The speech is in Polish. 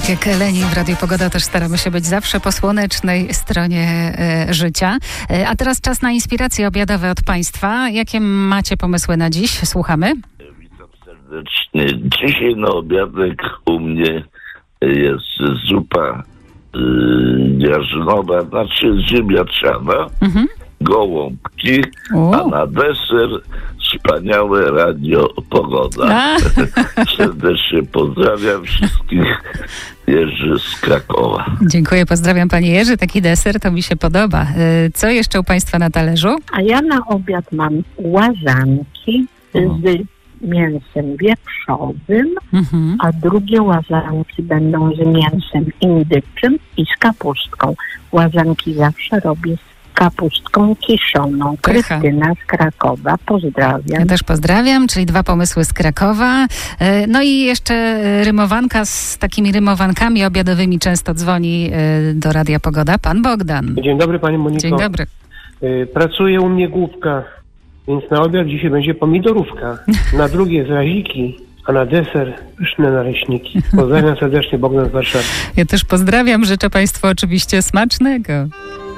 Tak jak Eleni w Radiu Pogoda też staramy się być zawsze po słonecznej stronie życia. A teraz czas na inspiracje obiadowe od Państwa. Jakie macie pomysły na dziś? Słuchamy. Witam serdecznie. Dzisiaj na obiadek u mnie jest zupa jarzynowa, znaczy ziemniaczana, gołąbki, a na deser wspaniałe Radio Pogoda. Serdecznie pozdrawiam wszystkich. Jerzy z Krakowa. Dziękuję, pozdrawiam Panie Jerzy. Taki deser to mi się podoba. Co jeszcze u Państwa na talerzu? A ja na obiad mam łazanki z mięsem wieprzowym, a drugie łazanki będą z mięsem indyczym i z kapustką. Łazanki zawsze robię z kapustką kiszoną. Krystyna z Krakowa. Pozdrawiam. Ja też pozdrawiam, czyli 2 pomysły z Krakowa. No i jeszcze rymowanka z takimi rymowankami obiadowymi często dzwoni do Radia Pogoda. Pan Bogdan. Dzień dobry, Pani Moniko. Dzień dobry. Pracuje u mnie główka, więc na obiad dzisiaj będzie pomidorówka. Na drugie zraziki, a na deser pyszne naleśniki. Pozdrawiam serdecznie, Bogdan z Warszawy. Ja też pozdrawiam. Życzę Państwu oczywiście smacznego.